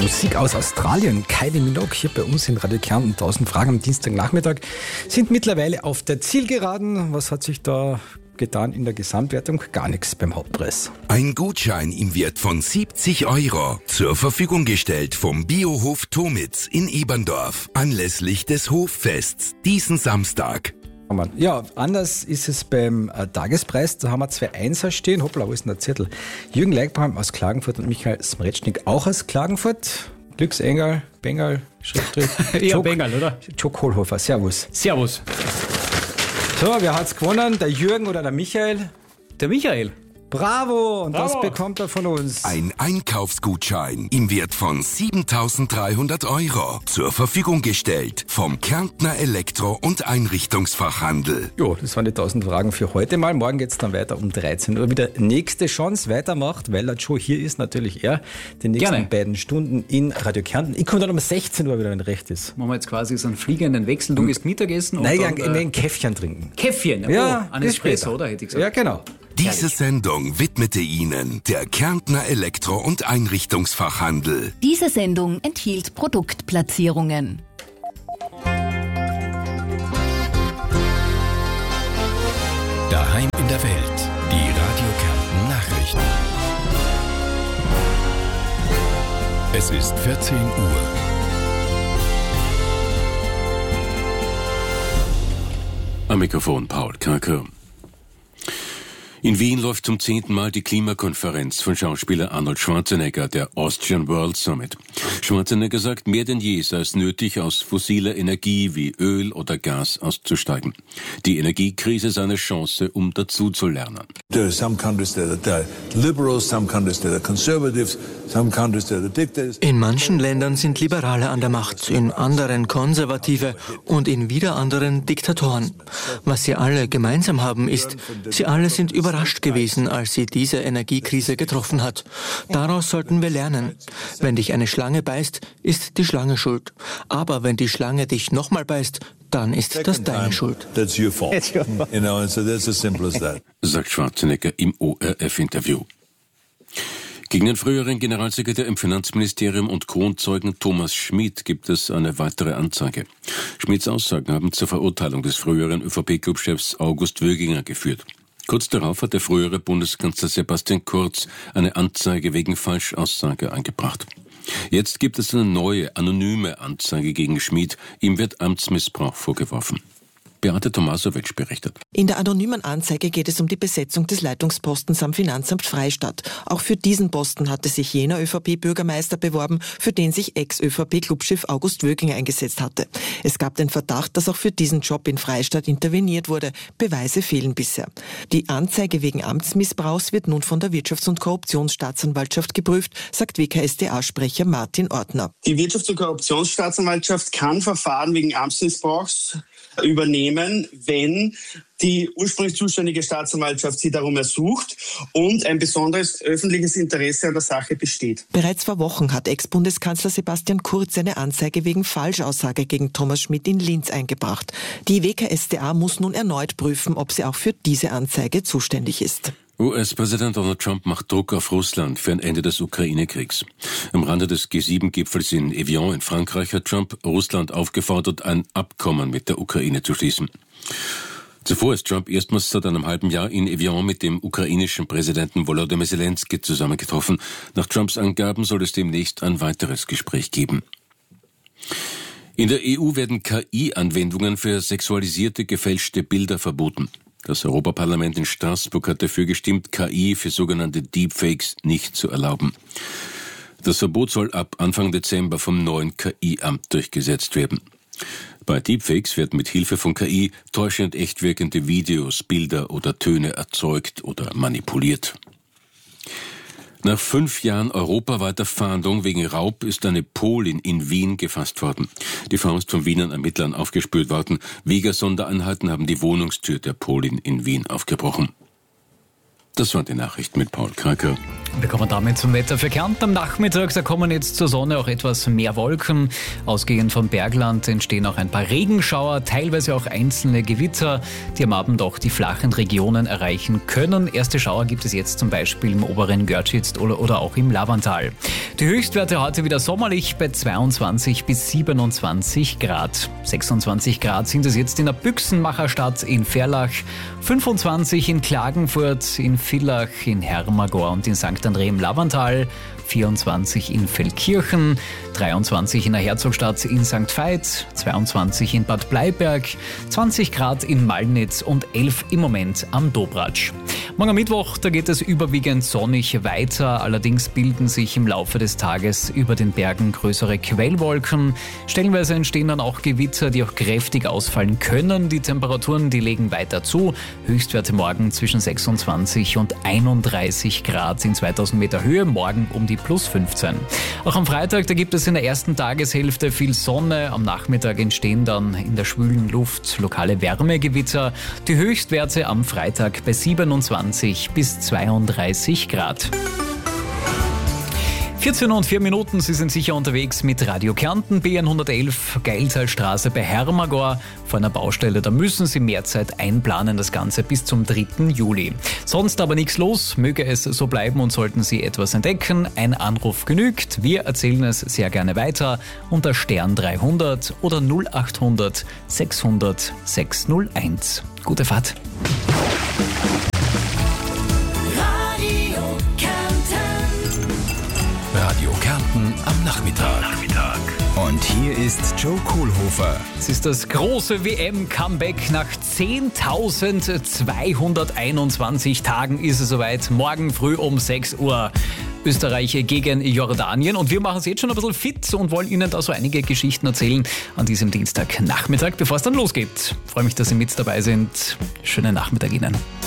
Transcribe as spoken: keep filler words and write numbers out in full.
Musik aus Australien, Kylie Minogue hier bei uns in Radio Kärnten. tausend Fragen am Dienstagnachmittag sind mittlerweile auf der Zielgeraden. Was hat sich da getan in der Gesamtwertung? Gar nichts beim Hauptpreis. Ein Gutschein im Wert von siebzig Euro zur Verfügung gestellt vom Biohof Tomitz in Eberndorf anlässlich des Hoffests diesen Samstag. Ja, anders ist es beim äh, Tagespreis. Da haben wir zwei Einser stehen. Hoppla, wo ist denn der Zettel? Jürgen Leikbaum aus Klagenfurt und Michael Smretschnik auch aus Klagenfurt. Glücksengel, Bengal, Schriftstrich. Ja, Bengal, oder? Chuck Kohlhofer, servus. Servus. So, wer hat's gewonnen? Der Jürgen oder der Michael? Der Michael. Bravo! Und Bravo. das bekommt er von uns. Ein Einkaufsgutschein im Wert von siebentausenddreihundert Euro zur Verfügung gestellt vom Kärntner Elektro- und Einrichtungsfachhandel. Jo, das waren die tausend Fragen für heute mal. Morgen geht's dann weiter um dreizehn Uhr. Wieder nächste Chance weitermacht, weil der Joe hier ist, natürlich er. Die nächsten Gerne. beiden Stunden in Radio Kärnten. Ich komme dann um sechzehn Uhr wieder, wenn recht ist. Machen wir jetzt quasi so einen fliegenden Wechsel. Du gehst Mittagessen und Nein, dann, ja, ein Käffchen trinken. Käffchen, Ja, oh, ein bis Espresso, später. oder hätte ich gesagt. Ja, genau. Diese Sendung widmete Ihnen der Kärntner Elektro- und Einrichtungsfachhandel. Diese Sendung enthielt Produktplatzierungen. Daheim in der Welt. Die Radio Kärnten Nachrichten. Es ist vierzehn Uhr. Am Mikrofon Paul Kacker. In Wien läuft zum zehnten Mal die Klimakonferenz von Schauspieler Arnold Schwarzenegger, der Austrian World Summit. Schwarzenegger sagt, mehr denn je sei es nötig, aus fossiler Energie wie Öl oder Gas auszusteigen. Die Energiekrise sei eine Chance, um dazuzulernen. There are some countries that are liberals, some countries that are conservatives, some countries that are dictators. In manchen Ländern sind Liberale an der Macht, in anderen Konservative und in wieder anderen Diktatoren. Was sie alle gemeinsam haben ist, sie alle sind überrascht gewesen, als sie diese Energiekrise getroffen hat. Daraus sollten wir lernen. Wenn dich eine Schlange beißt, ist die Schlange schuld. Aber wenn die Schlange dich nochmal beißt, dann ist das deine Schuld. That's your fault. You know, so that's as simple as that. Sagt Schwarzenegger im O R F-Interview. Gegen den früheren Generalsekretär im Finanzministerium und Kronzeugen Thomas Schmid gibt es eine weitere Anzeige. Schmids Aussagen haben zur Verurteilung des früheren ÖVP-Clubchefs August Wöginger geführt. Kurz darauf hat der frühere Bundeskanzler Sebastian Kurz eine Anzeige wegen Falschaussage eingebracht. Jetzt gibt es eine neue, anonyme Anzeige gegen Schmid. Ihm wird Amtsmissbrauch vorgeworfen. Beate Tomasowitsch berichtet. In der anonymen Anzeige geht es um die Besetzung des Leitungspostens am Finanzamt Freistadt. Auch für diesen Posten hatte sich jener ÖVP-Bürgermeister beworben, für den sich Ex-ÖVP-Clubchef August Wöginger eingesetzt hatte. Es gab den Verdacht, dass auch für diesen Job in Freistadt interveniert wurde. Beweise fehlen bisher. Die Anzeige wegen Amtsmissbrauchs wird nun von der Wirtschafts- und Korruptionsstaatsanwaltschaft geprüft, sagt W K S d A-Sprecher Martin Ortner. Die Wirtschafts- und Korruptionsstaatsanwaltschaft kann Verfahren wegen Amtsmissbrauchs übernehmen, wenn die ursprünglich zuständige Staatsanwaltschaft sie darum ersucht und ein besonderes öffentliches Interesse an der Sache besteht. Bereits vor Wochen hat Ex-Bundeskanzler Sebastian Kurz eine Anzeige wegen Falschaussage gegen Thomas Schmid in Linz eingebracht. Die W K S d A muss nun erneut prüfen, ob sie auch für diese Anzeige zuständig ist. U S-Präsident Donald Trump macht Druck auf Russland für ein Ende des Ukraine-Kriegs. Am Rande des G sieben Gipfels in Evian in Frankreich hat Trump Russland aufgefordert, ein Abkommen mit der Ukraine zu schließen. Zuvor ist Trump erstmals seit einem halben Jahr in Evian mit dem ukrainischen Präsidenten Volodymyr Zelensky zusammengetroffen. Nach Trumps Angaben soll es demnächst ein weiteres Gespräch geben. In der E U werden K I-Anwendungen für sexualisierte, gefälschte Bilder verboten. Das Europaparlament in Straßburg hat dafür gestimmt, K I für sogenannte Deepfakes nicht zu erlauben. Das Verbot soll ab Anfang Dezember vom neuen K I-Amt durchgesetzt werden. Bei Deepfakes werden mit Hilfe von K I täuschend echt wirkende Videos, Bilder oder Töne erzeugt oder manipuliert. Nach fünf Jahren europaweiter Fahndung wegen Raub ist eine Polin in Wien gefasst worden. Die Frau ist von Wienern Ermittlern aufgespürt worden. Vega-Sondereinheiten haben die Wohnungstür der Polin in Wien aufgebrochen. Das waren die Nachrichten mit Paul Kracker. Wir kommen damit zum Wetter für Kärnten am Nachmittag. Da kommen jetzt zur Sonne auch etwas mehr Wolken. Ausgehend vom Bergland entstehen auch ein paar Regenschauer, teilweise auch einzelne Gewitter, die am Abend auch die flachen Regionen erreichen können. Erste Schauer gibt es jetzt zum Beispiel im oberen Görtschitz oder auch im Lavantal. Die Höchstwerte heute wieder sommerlich bei zweiundzwanzig bis siebenundzwanzig Grad. sechsundzwanzig Grad sind es jetzt in der Büchsenmacherstadt in Verlach, fünfundzwanzig in Klagenfurt, in Villach, in Hermagor und in Sankt André im Lavantal, vierundzwanzig in Feldkirchen, dreiundzwanzig in der Herzogstadt in Sankt Veit, zweiundzwanzig in Bad Bleiberg, zwanzig Grad in Malnitz und elf im Moment am Dobratsch. Morgen Mittwoch, da geht es überwiegend sonnig weiter, allerdings bilden sich im Laufe des Tages über den Bergen größere Quellwolken. Stellenweise entstehen dann auch Gewitter, die auch kräftig ausfallen können. Die Temperaturen, die legen weiter zu. Höchstwerte morgen zwischen sechsundzwanzig und einunddreißig Grad in zweitausend Meter Höhe, morgen um die plus fünfzehn. Auch am Freitag, da gibt es in der ersten Tageshälfte viel Sonne. Am Nachmittag entstehen dann in der schwülen Luft lokale Wärmegewitter. Die Höchstwerte am Freitag bei siebenundzwanzig bis zweiunddreißig Grad. vierzehn und vier Minuten, Sie sind sicher unterwegs mit Radio Kärnten, B N hundertelf, Geiltalstraße bei Hermagor. Vor einer Baustelle, da müssen Sie mehr Zeit einplanen, das Ganze bis zum dritten Juli. Sonst aber nichts los, möge es so bleiben und sollten Sie etwas entdecken, ein Anruf genügt. Wir erzählen es sehr gerne weiter unter Stern dreihundert oder null achthundert sechshundert sechshunderteins. Gute Fahrt. Radio Kärnten am Nachmittag. Nachmittag. Und hier ist Joe Kohlhofer. Es ist das große W M-Comeback. Nach zehntausendzweihunderteinundzwanzig Tagen ist es soweit. Morgen früh um sechs Uhr. Österreich gegen Jordanien. Und wir machen es jetzt schon ein bisschen fit und wollen Ihnen da so einige Geschichten erzählen an diesem Dienstagnachmittag, bevor es dann losgeht. Ich freue mich, dass Sie mit dabei sind. Schönen Nachmittag Ihnen.